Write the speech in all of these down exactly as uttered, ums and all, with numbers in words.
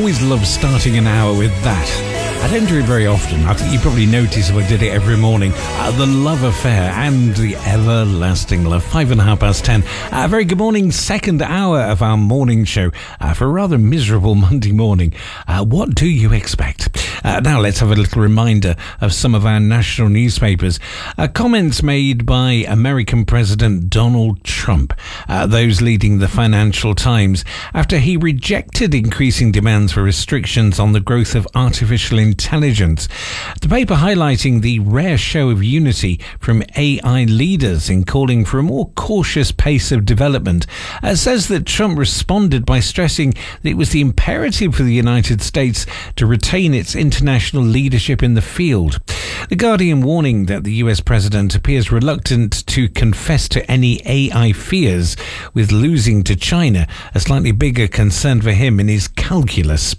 always love starting an hour with that. I don't do it very often. I think you probably notice if I did it every morning. Uh, the Love Affair and the Everlasting Love. Five and a half past ten. A uh, very good morning. Second hour of our morning show uh, for a rather miserable Monday morning. Uh, what do you expect? Uh, now let's have a little reminder of some of our national newspapers. Uh, comments made by American President Donald Trump, uh, those leading the Financial Times, after he rejected increasing demands for restrictions on the growth of artificial intelligence. The paper highlighting the rare show of unity from A I leaders in calling for a more cautious pace of development, uh, says that Trump responded by stressing that it was the imperative for the United States to retain its international leadership in the field. The Guardian warning that the U S president appears reluctant to confess to any A I fears, with losing to China a slightly bigger concern for him in his calculus.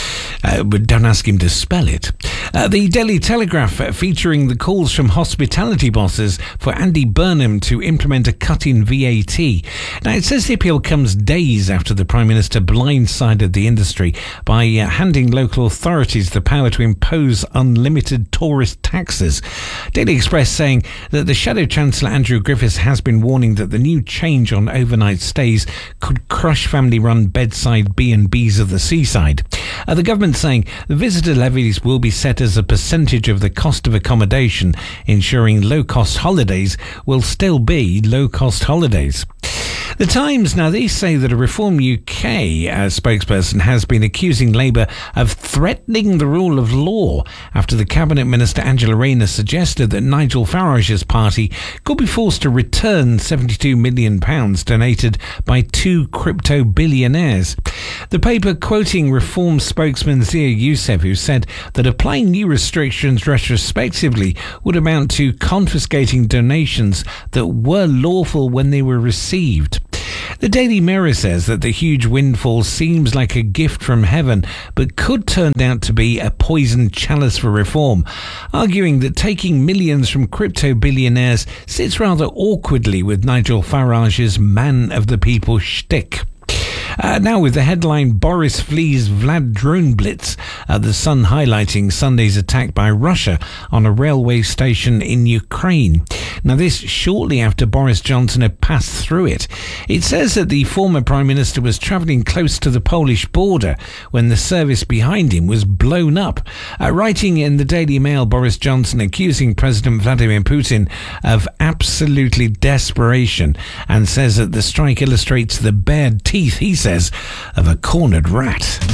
Uh, but don't ask him to spell it. Uh, the Daily Telegraph uh, featuring the calls from hospitality bosses for Andy Burnham to implement a cut in V A T. Now, it says the appeal comes days after the Prime Minister blindsided the industry by uh, handing local authorities the power to impose unlimited tourist taxes. Daily Express saying that the Shadow Chancellor Andrew Griffiths has been warning that the new change on overnight stays could crush family-run bedside B and Bs of the seaside. Uh, the government saying the visitor levies will be set as a percentage of the cost of accommodation, ensuring low-cost holidays will still be low-cost holidays. The Times, now they say that a Reform U K uh, spokesperson has been accusing Labour of threatening the rule of law after the Cabinet Minister Angela Rayner suggested that Nigel Farage's party could be forced to return seventy-two million pounds donated by two crypto billionaires. The paper quoting Reform spokesman Zia Youssef, who said that applying new restrictions retrospectively would amount to confiscating donations that were lawful when they were received. The Daily Mirror says that the huge windfall seems like a gift from heaven, but could turn out to be a poisoned chalice for reform, arguing that taking millions from crypto billionaires sits rather awkwardly with Nigel Farage's man of the people shtick. Uh, now with the headline, Boris flees Vlad drone blitz, uh, the Sun highlighting Sunday's attack by Russia on a railway station in Ukraine. Now this shortly after Boris Johnson had passed through it. It says that the former Prime Minister was travelling close to the Polish border when the service behind him was blown up. Uh, writing in the Daily Mail, Boris Johnson accusing President Vladimir Putin of absolutely desperation, and says that the strike illustrates the bared teeth, he says, of a cornered rat.